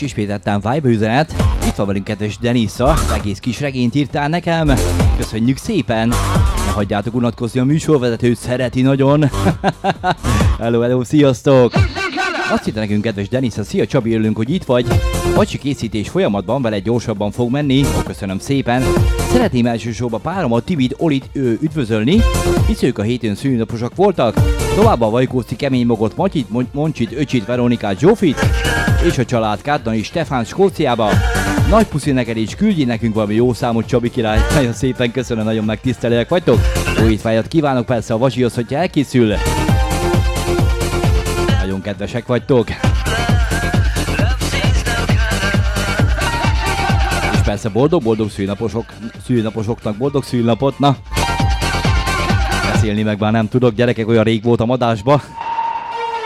ismételten Viber üzenet. Itt van velünk kedves Denisa, egész kis regényt írtál nekem. Köszönjük szépen! Ne hagyjátok unatkozni, a műsorvezetőt szereti nagyon. Hello, sziasztok! Azt hitte nekünk kedves Denisa, szia Csabi, örülünk, hogy itt vagy. Vacsi készítés folyamatban, vele gyorsabban fog menni. Köszönöm szépen. Szeretném elsősorban páromat, Tibit, Olit üdvözölni, hisz ők a héten szülinaposak voltak. Továbbá Vajkóci, Kemény Mogot, Matyit, Moncsit, Öcsit, Veronikát, Zsófit, és a családkát, és Stefán Skóciába. Nagy puszi neked, és küldjél nekünk valami jó számot, Csabi király. Nagyon szépen köszönöm, nagyon megtisztelőek vagytok. Jó étvágyat kívánok persze a Vacsihoz, hogyha elkészül. Nagyon kedvesek vagytok. És persze boldog szülinaposoknak boldog szülnapot, na. Beszélni meg már nem tudok, gyerekek, olyan rég voltam adásba.